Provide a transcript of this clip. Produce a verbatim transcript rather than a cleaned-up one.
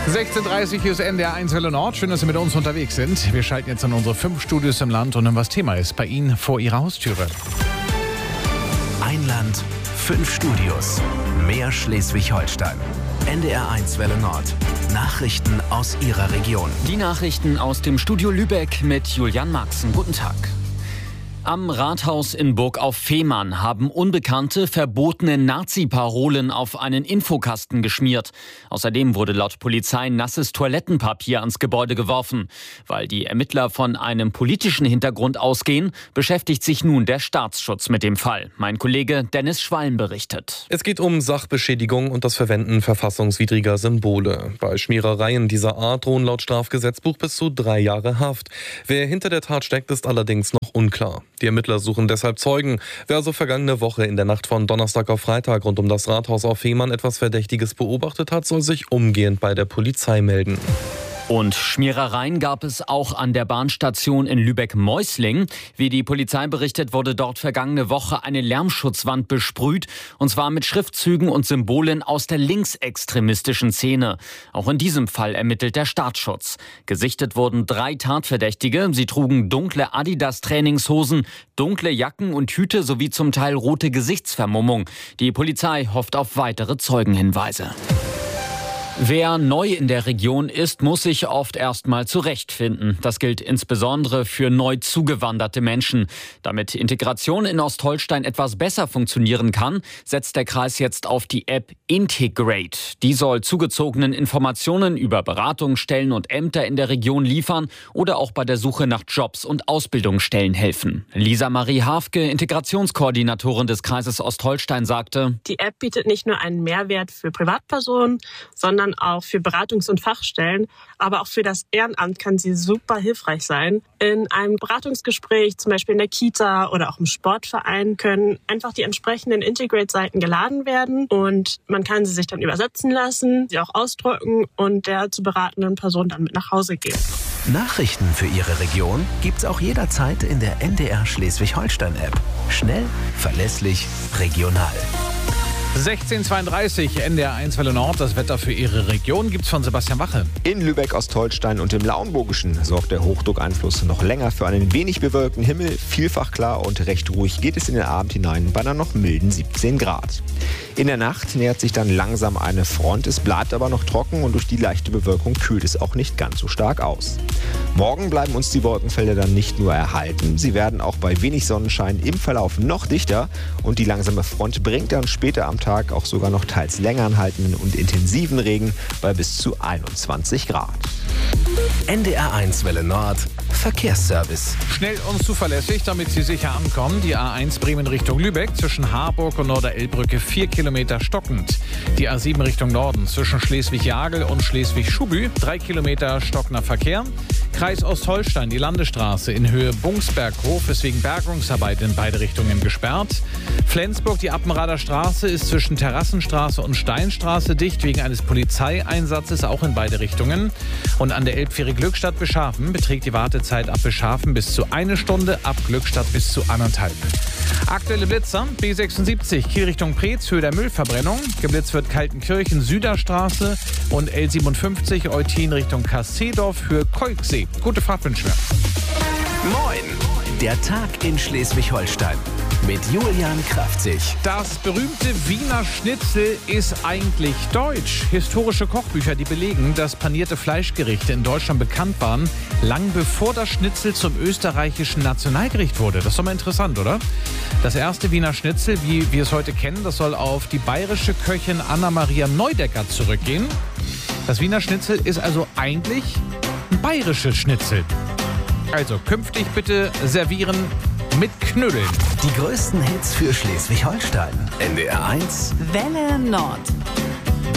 sechzehn Uhr dreißig ist N D R eins Welle Nord. Schön, dass Sie mit uns unterwegs sind. Wir schalten jetzt an unsere fünf Studios im Land und hören, was Thema ist bei Ihnen vor Ihrer Haustüre. Ein Land, fünf Studios. Mehr Schleswig-Holstein. N D R eins Welle Nord. Nachrichten aus Ihrer Region. Die Nachrichten aus dem Studio Lübeck mit Julian Maxen. Guten Tag. Am Rathaus in Burg auf Fehmarn haben Unbekannte verbotene Nazi-Parolen auf einen Infokasten geschmiert. Außerdem wurde laut Polizei nasses Toilettenpapier ans Gebäude geworfen. Weil die Ermittler von einem politischen Hintergrund ausgehen, beschäftigt sich nun der Staatsschutz mit dem Fall. Mein Kollege Dennis Schwalm berichtet. Es geht um Sachbeschädigung und das Verwenden verfassungswidriger Symbole. Bei Schmierereien dieser Art drohen laut Strafgesetzbuch bis zu drei Jahre Haft. Wer hinter der Tat steckt, ist allerdings noch unklar. Die Ermittler suchen deshalb Zeugen. Wer also vergangene Woche in der Nacht von Donnerstag auf Freitag rund um das Rathaus auf Fehmarn etwas Verdächtiges beobachtet hat, soll sich umgehend bei der Polizei melden. Und Schmierereien gab es auch an der Bahnstation in Lübeck-Meusling. Wie die Polizei berichtet, wurde dort vergangene Woche eine Lärmschutzwand besprüht. Und zwar mit Schriftzügen und Symbolen aus der linksextremistischen Szene. Auch in diesem Fall ermittelt der Staatsschutz. Gesichtet wurden drei Tatverdächtige. Sie trugen dunkle Adidas-Trainingshosen, dunkle Jacken und Hüte sowie zum Teil rote Gesichtsvermummung. Die Polizei hofft auf weitere Zeugenhinweise. Wer neu in der Region ist, muss sich oft erstmal zurechtfinden. Das gilt insbesondere für neu zugewanderte Menschen. Damit Integration in Ostholstein etwas besser funktionieren kann, setzt der Kreis jetzt auf die App Integrate. Die soll zugezogenen Informationen über Beratungsstellen und Ämter in der Region liefern oder auch bei der Suche nach Jobs und Ausbildungsstellen helfen. Lisa Marie Hafke, Integrationskoordinatorin des Kreises Ostholstein, sagte: Die App bietet nicht nur einen Mehrwert für Privatpersonen, sondern auch für Beratungs- und Fachstellen, aber auch für das Ehrenamt kann sie super hilfreich sein. In einem Beratungsgespräch, zum Beispiel in der Kita oder auch im Sportverein, können einfach die entsprechenden Integrate-Seiten geladen werden und man kann sie sich dann übersetzen lassen, sie auch ausdrucken und der zu beratenden Person dann mit nach Hause geben. Nachrichten für Ihre Region gibt's auch jederzeit in der N D R Schleswig-Holstein-App. Schnell, verlässlich, regional. sechzehn Uhr zweiunddreißig, N D R eins Welle Nord. Das Wetter für Ihre Region gibt's von Sebastian Wache. In Lübeck, Ostholstein und im Lauenburgischen sorgt der Hochdruckeinfluss noch länger für einen wenig bewölkten Himmel. Vielfach klar und recht ruhig geht es in den Abend hinein bei einer noch milden siebzehn Grad. In der Nacht nähert sich dann langsam eine Front. Es bleibt aber noch trocken und durch die leichte Bewölkung kühlt es auch nicht ganz so stark aus. Morgen bleiben uns die Wolkenfelder dann nicht nur erhalten. Sie werden auch bei wenig Sonnenschein im Verlauf noch dichter. Und die langsame Front bringt dann später am Tag auch sogar noch teils länger anhaltenden und intensiven Regen bei bis zu einundzwanzig Grad. N D R eins Welle Nord. Verkehrsservice. Schnell und zuverlässig, damit Sie sicher ankommen. Die A eins Bremen Richtung Lübeck zwischen Harburg und Norderelbbrücke vier Kilometer stockend. Die A sieben Richtung Norden zwischen Schleswig-Jagel und Schleswig-Schubü drei Kilometer stockender Verkehr. Kreis Ostholstein, die Landesstraße in Höhe Bungsberghof ist wegen Bergungsarbeit in beide Richtungen gesperrt. Flensburg, die Appenrader Straße ist zwischen Terrassenstraße und Steinstraße dicht wegen eines Polizeieinsatzes, auch in beide Richtungen. Und an der Elbfähre Glückstadt-Beschafen beträgt die Wartezeit ab Beschafen bis zu eine Stunde, ab Glückstadt bis zu anderthalb. Aktuelle Blitzer, B sechsundsiebzig, Kiel Richtung Preetz, Höhe der Müllverbrennung. Geblitzt wird Kaltenkirchen, Süderstraße und L siebenundfünfzig, Eutin Richtung Kasseedorf, Höhe Kolksee. Gute Fahrt wünschen wir. Moin! Der Tag in Schleswig-Holstein mit Julian Kraftzig. Das berühmte Wiener Schnitzel ist eigentlich deutsch. Historische Kochbücher, die belegen, dass panierte Fleischgerichte in Deutschland bekannt waren, lang bevor das Schnitzel zum österreichischen Nationalgericht wurde. Das ist doch mal interessant, oder? Das erste Wiener Schnitzel, wie wir es heute kennen, das soll auf die bayerische Köchin Anna-Maria Neudecker zurückgehen. Das Wiener Schnitzel ist also eigentlich ein bayerisches Schnitzel. Also künftig bitte servieren mit Knödeln. Die größten Hits für Schleswig-Holstein. N D R eins Welle Nord.